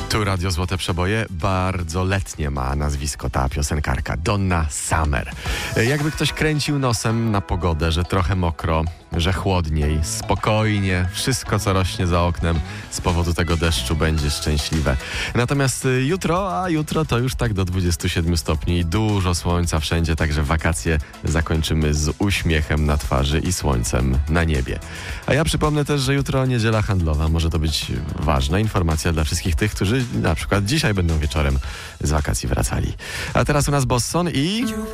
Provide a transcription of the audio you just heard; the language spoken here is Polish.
Tu Radio Złote Przeboje. Bardzo letnie ma nazwisko ta piosenkarka. Donna Summer. Jakby ktoś kręcił nosem na pogodę, że trochę mokro, że chłodniej, spokojnie, wszystko co rośnie za oknem z powodu tego deszczu będzie szczęśliwe. Natomiast jutro to już tak do 27 stopni i dużo słońca wszędzie, także wakacje zakończymy z uśmiechem na twarzy i słońcem na niebie. A ja przypomnę też, że jutro niedziela handlowa. Może to być ważna informacja dla wszystkich tych, którzy na przykład dzisiaj będą wieczorem z wakacji wracali. A teraz u nas Bosson i...